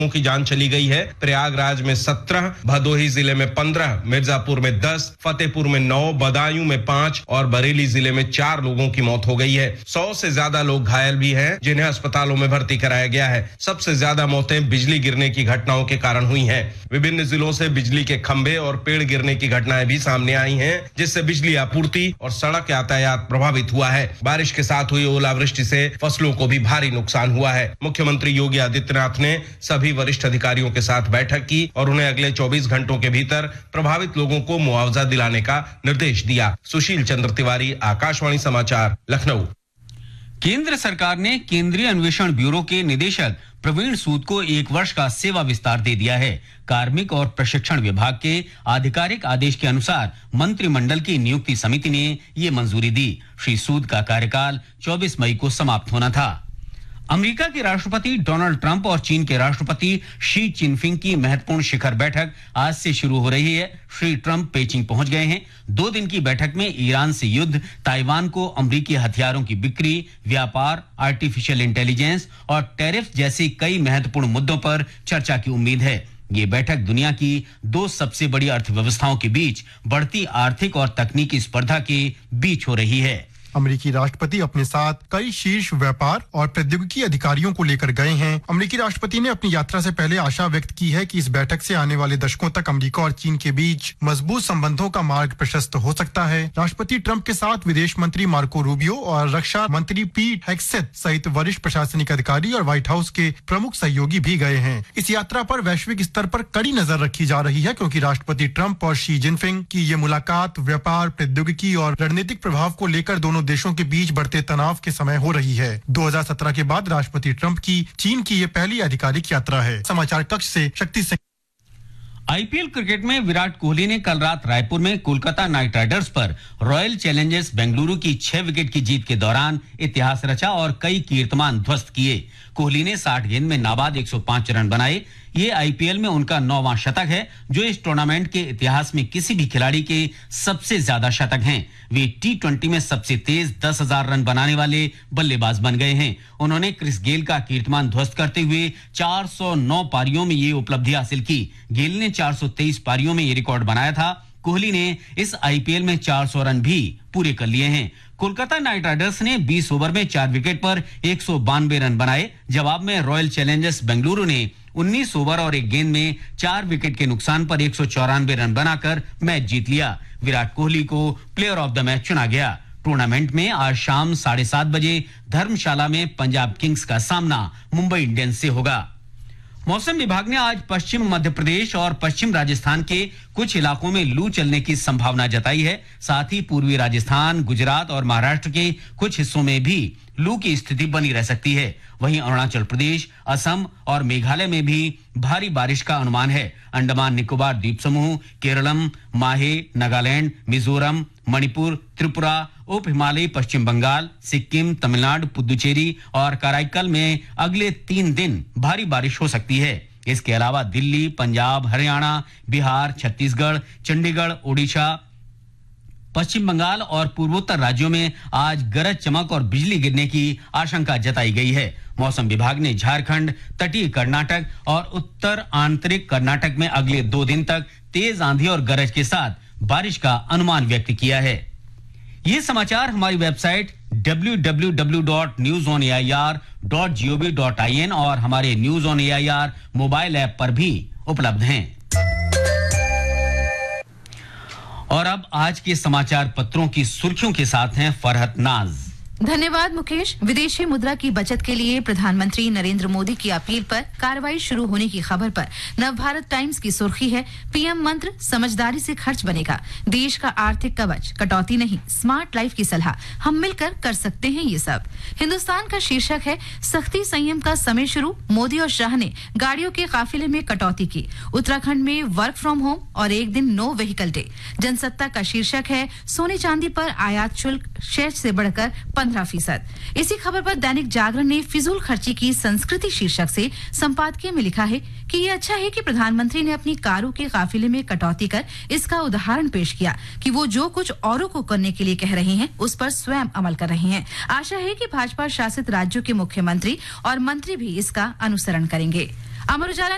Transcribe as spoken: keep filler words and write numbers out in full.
की जान चली गई है। प्रयागराज में सत्रह, भदोही जिले में पंद्रह, मिर्जापुर में दस, फतेहपुर में नौ, बदायूं में पांच और बरेली जिले में चार लोगों की मौत हो गई है। सौ से ज्यादा लोग घायल भी हैं, जिन्हें अस्पतालों में भर्ती कराया गया है। सबसे ज्यादा मौतें बिजली गिरने की घटनाओं के कारण हुई हैं। विभिन्न जिलों से बिजली के खंभे और पेड़ गिरने की घटनाएं भी सामने आई हैं, जिससे बिजली आपूर्ति और सड़क यातायात प्रभावित हुआ है। बारिश के साथ हुई ओलावृष्टि से फसलों को भी भारी नुकसान हुआ है। मुख्यमंत्री योगी आदित्यनाथ ने सभी वरिष्ठ अधिकारियों के साथ बैठक की और उन्हें अगले चौबीस घंटों के भीतर प्रभावित लोगों को मुआवजा दिलाने का निर्देश दिया। सुशील चंद्र तिवारी, आकाशवाणी समाचार, लखनऊ। केंद्र सरकार ने केंद्रीय अन्वेषण ब्यूरो के निदेशक प्रवीण सूद को एक वर्ष का सेवा विस्तार दे दिया है। कार्मिक और प्रशिक्षण विभाग के आधिकारिक आदेश के अनुसार मंत्रिमंडल की नियुक्ति समिति ने ये मंजूरी दी। श्री सूद का कार्यकाल चौबीस मई को समाप्त होना था। अमेरिका के राष्ट्रपति डोनाल्ड ट्रंप और चीन के राष्ट्रपति शी जिनपिंग की महत्वपूर्ण शिखर बैठक आज से शुरू हो रही है। श्री ट्रंप पेचिंग पहुंच गए हैं। दो दिन की बैठक में ईरान से युद्ध, ताइवान को अमेरिकी हथियारों की बिक्री, व्यापार, आर्टिफिशियल इंटेलिजेंस और टैरिफ जैसे कई महत्वपूर्ण मुद्दों पर चर्चा की उम्मीद है। ये बैठक दुनिया की दो सबसे बड़ी अर्थव्यवस्थाओं के बीच बढ़ती आर्थिक और तकनीकी स्पर्धा के बीच हो रही है। अमेरिकी राष्ट्रपति अपने साथ कई शीर्ष व्यापार और प्रौद्योगिकी अधिकारियों को लेकर गए हैं। अमेरिकी राष्ट्रपति ने अपनी यात्रा से पहले आशा व्यक्त की है कि इस बैठक से आने वाले दशकों तक अमेरिका और चीन के बीच मजबूत संबंधों का मार्ग प्रशस्त हो सकता है। राष्ट्रपति ट्रंप के साथ विदेश मंत्री मार्को रूबियो और रक्षा मंत्री पीट हेग्सेथ सहित वरिष्ठ प्रशासनिक अधिकारी और व्हाइट हाउस के प्रमुख सहयोगी भी गए हैं। इस यात्रा पर वैश्विक स्तर पर कड़ी नजर रखी जा रही है, क्योंकि राष्ट्रपति ट्रंप और शी जिनपिंग की ये मुलाकात व्यापार, प्रौद्योगिकी और रणनीतिक प्रभाव को लेकर दोनों देशों के बीच बढ़ते तनाव के समय हो रही है। दो हज़ार सत्रह के बाद राष्ट्रपति ट्रंप की चीन की ये पहली आधिकारिक यात्रा है। समाचार कक्ष से शक्ति सिंह। आईपीएल क्रिकेट में विराट कोहली ने कल रात रायपुर में कोलकाता नाइट राइडर्स पर रॉयल चैलेंजर्स बेंगलुरु की छह विकेट की जीत के दौरान इतिहास रचा और कई कीर्तिमान ध्वस्त किए। कोहली ने साठ गेंद में नाबाद एक सौ पाँच रन बनाए। ये आईपीएल में उनका नौवां शतक है, जो इस टूर्नामेंट के इतिहास में किसी भी खिलाड़ी के सबसे ज्यादा शतक हैं। वे टी ट्वेंटी में सबसे तेज दस हजार रन बनाने वाले बल्लेबाज बन गए हैं। उन्होंने क्रिस गेल का कीर्तिमान ध्वस्त करते हुए चार सौ नौ पारियों में ये उपलब्धि हासिल की। गेल ने चार सौ तेईस पारियों में ये रिकॉर्ड बनाया था। कोहली ने इस आईपीएल में चार सौ रन भी पूरे कर लिए हैं। कोलकाता नाइट राइडर्स ने बीस ओवर में चार विकेट पर एक सौ बानवे रन बनाए। जवाब में रॉयल चैलेंजर्स बेंगलुरु ने उन्नीस ओवर और एक गेंद में चार विकेट के नुकसान पर एक सौ चौरानवे रन बनाकर मैच जीत लिया। विराट कोहली को प्लेयर ऑफ द मैच चुना गया। टूर्नामेंट में आज शाम साढ़े सात बजे धर्मशाला में पंजाब किंग्स का सामना मुंबई इंडियंस से होगा। मौसम विभाग ने आज पश्चिम मध्य प्रदेश और पश्चिम राजस्थान के कुछ इलाकों में लू चलने की संभावना जताई है। साथ ही पूर्वी राजस्थान, गुजरात और महाराष्ट्र के कुछ हिस्सों में भी लू की स्थिति बनी रह सकती है। वहीं अरुणाचल प्रदेश, असम और मेघालय में भी भारी बारिश का अनुमान है। अंडमान निकोबार द्वीप समूह, केरलम, माहे, नागालैंड, मिजोरम, मणिपुर, त्रिपुरा, उप हिमालयी पश्चिम बंगाल, सिक्किम, तमिलनाडु, पुदुचेरी और कराईकल में अगले तीन दिन भारी बारिश हो सकती है। इसके अलावा दिल्ली, पंजाब, हरियाणा, बिहार, छत्तीसगढ़, चंडीगढ़, ओडिशा, पश्चिम बंगाल और पूर्वोत्तर राज्यों में आज गरज चमक और बिजली गिरने की आशंका जताई गई है। मौसम विभाग ने झारखंड, तटीय कर्नाटक और उत्तर आंतरिक कर्नाटक में अगले दो दिन तक तेज आंधी और गरज के साथ बारिश का अनुमान व्यक्त किया है। ये समाचार हमारी website W W W dot news on A I R dot G O V dot I N और हमारे news on A I R mobile app पर भी उपलब्ध हैं। और अब आज के समाचार पत्रों की सुर्खियों के साथ हैं फरहत नाज। धन्यवाद मुकेश। विदेशी मुद्रा की बचत के लिए प्रधानमंत्री नरेंद्र मोदी की अपील पर कार्रवाई शुरू होने की खबर पर नवभारत टाइम्स की सुर्खी है, पीएम मंत्र समझदारी से खर्च बनेगा, देश का आर्थिक कवच, कटौती नहीं, स्मार्ट लाइफ की सलाह, हम मिलकर कर सकते हैं ये सब। हिंदुस्तान का शीर्षक है, सख्ती संयम का समय शुरू, मोदी और शाह ने गाड़ियों के काफिले में कटौती की, उत्तराखंड में वर्क फ्रॉम होम और एक दिन नो व्हीकल डे। जनसत्ता का शीर्षक है, सोने चांदी पर आयात शुल्क शेष से बढ़कर पंद्रह फीसद। इसी खबर पर दैनिक जागरण ने फिजूल खर्ची की संस्कृति शीर्षक से संपादकीय में लिखा है कि ये अच्छा है कि प्रधानमंत्री ने अपनी कारों के काफिले में कटौती कर इसका उदाहरण पेश किया कि वो जो कुछ औरों को करने के लिए कह रहे हैं उस पर स्वयं अमल कर रहे हैं। आशा है कि भाजपा शासित राज्यों के मुख्यमंत्री और मंत्री भी इसका अनुसरण करेंगे। अमर उजाला